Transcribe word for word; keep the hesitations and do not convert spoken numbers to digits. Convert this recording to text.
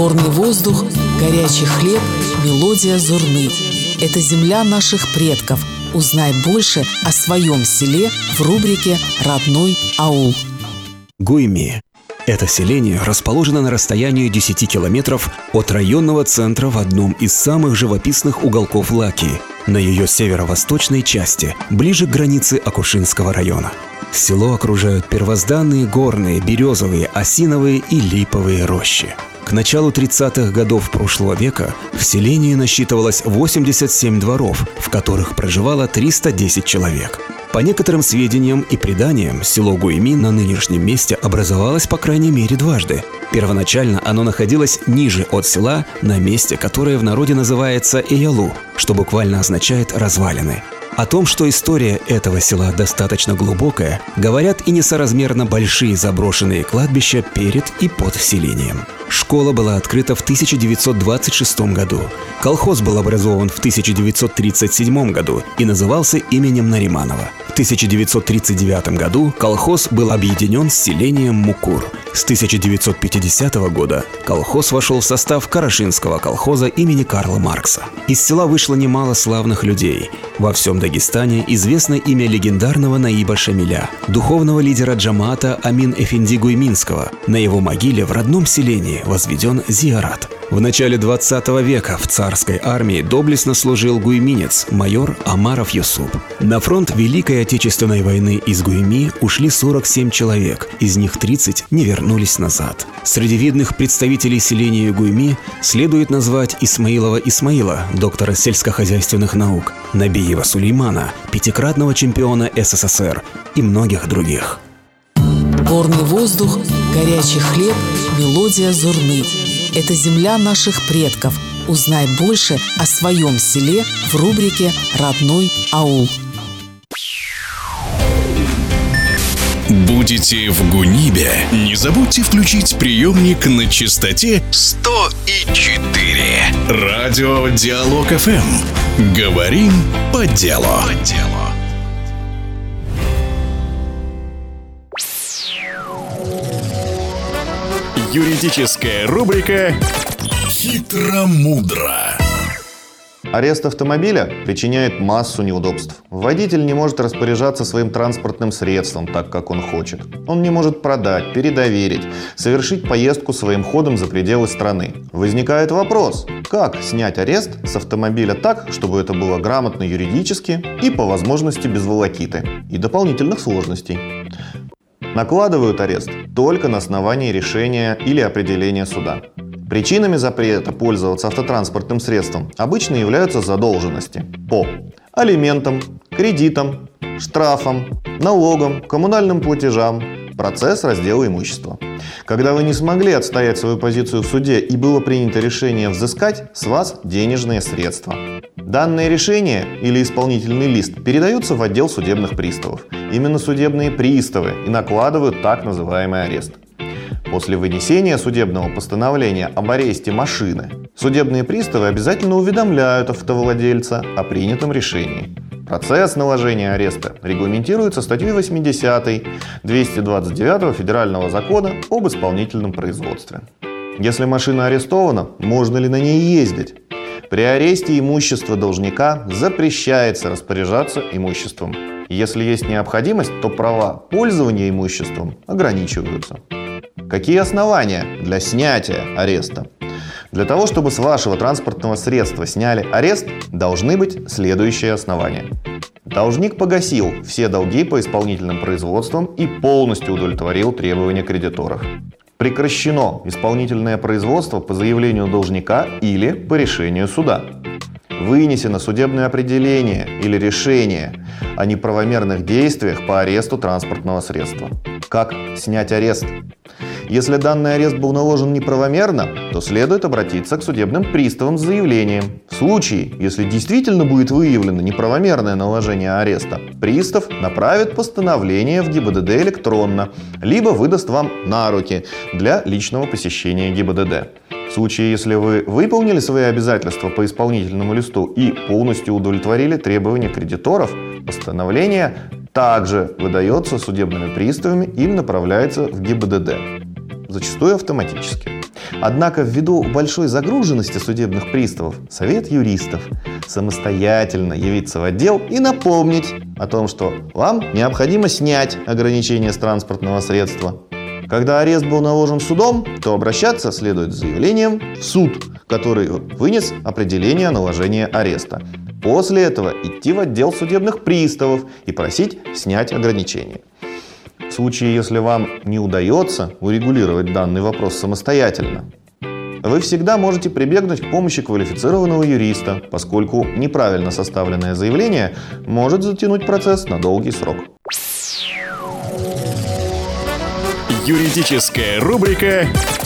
Горный воздух, горячий хлеб, мелодия зурны. Это земля наших предков. Узнай больше о своем селе в рубрике «Родной аул». Гуйми. Это селение расположено на расстоянии десяти километров от районного центра в одном из самых живописных уголков Лакии, на ее северо-восточной части, ближе к границе Акушинского района. Село окружают первозданные горные, березовые, осиновые и липовые рощи. К началу тридцатых годов прошлого века в селении насчитывалось восемьдесят семь дворов, в которых проживало триста десять человек. По некоторым сведениям и преданиям, село Гуйми на нынешнем месте образовалось по крайней мере дважды. Первоначально оно находилось ниже от села, на месте, которое в народе называется Эялу, что буквально означает «развалины». О том, что история этого села достаточно глубокая, говорят и несоразмерно большие заброшенные кладбища перед и под селением. Школа была открыта в тысяча девятьсот двадцать шестом году. Колхоз был образован в тысяча девятьсот тридцать седьмом году и назывался именем Нариманова. В тысяча девятьсот тридцать девятом году колхоз был объединен с селением Мукур. С тысяча девятьсот пятидесятого года колхоз вошел в состав Карашинского колхоза имени Карла Маркса. Из села вышло немало славных людей. Во всем Дагестане известно имя легендарного Наиба Шамиля, духовного лидера джамаата Амин Эфенди Гуйминского. На его могиле в родном селении возведен зиарат. В начале двадцатого века в царской армии доблестно служил гуйминец, майор Амаров Юсуп. На фронт Великой Отечественной войны из Гуйми ушли сорок семь человек, из них тридцать не вернулись назад. Среди видных представителей селения Гуйми следует назвать Исмаилова Исмаила, доктора сельскохозяйственных наук, Набиева Сулеймана, пятикратного чемпиона СССР и многих других. Горный воздух, горячий хлеб, мелодия зурны. Это земля наших предков. Узнай больше о своем селе в рубрике «Родной аул». Будете в Гунибе? Не забудьте включить приемник на частоте сто и четыре. Радио Диалог эф эм. Говорим по делу. По делу. Юридическая рубрика «Хитро-мудро». Арест автомобиля причиняет массу неудобств. Водитель не может распоряжаться своим транспортным средством так, как он хочет. Он не может продать, передоверить, совершить поездку своим ходом за пределы страны. Возникает вопрос, как снять арест с автомобиля так, чтобы это было грамотно юридически и по возможности без волокиты и дополнительных сложностей. Накладывают арест только на основании решения или определения суда. Причинами запрета пользоваться автотранспортным средством обычно являются задолженности по алиментам, кредитам, штрафам, налогам, коммунальным платежам, процесс раздела имущества. Когда вы не смогли отстоять свою позицию в суде и было принято решение взыскать с вас денежные средства. Данное решение или исполнительный лист передаются в отдел судебных приставов. Именно судебные приставы и накладывают так называемый арест. После вынесения судебного постановления об аресте машины, судебные приставы обязательно уведомляют автовладельца о принятом решении. Процесс наложения ареста регламентируется статьей восьмидесятой двести двадцать девятого Федерального закона об исполнительном производстве. Если машина арестована, можно ли на ней ездить? При аресте имущества должника запрещается распоряжаться имуществом. Если есть необходимость, то права пользования имуществом ограничиваются. Какие основания для снятия ареста? Для того, чтобы с вашего транспортного средства сняли арест, должны быть следующие основания. Должник погасил все долги по исполнительным производствам и полностью удовлетворил требования кредиторов. Прекращено исполнительное производство по заявлению должника или по решению суда. Вынесено судебное определение или решение о неправомерных действиях по аресту транспортного средства. Как снять арест? Если данный арест был наложен неправомерно, то следует обратиться к судебным приставам с заявлением. В случае, если действительно будет выявлено неправомерное наложение ареста, пристав направит постановление в ГИБДД электронно, либо выдаст вам на руки для личного посещения ГИБДД. В случае, если вы выполнили свои обязательства по исполнительному листу и полностью удовлетворили требования кредиторов, постановление также выдается судебными приставами или направляется в ГИБДД, зачастую автоматически. Однако ввиду большой загруженности судебных приставов, совет юристов самостоятельно явиться в отдел и напомнить о том, что вам необходимо снять ограничение с транспортного средства. Когда арест был наложен судом, то обращаться следует с заявлением в суд, который вынес определение о наложении ареста. После этого идти в отдел судебных приставов и просить снять ограничение. В случае, если вам не удается урегулировать данный вопрос самостоятельно, вы всегда можете прибегнуть к помощи квалифицированного юриста, поскольку неправильно составленное заявление может затянуть процесс на долгий срок. Юридическая рубрика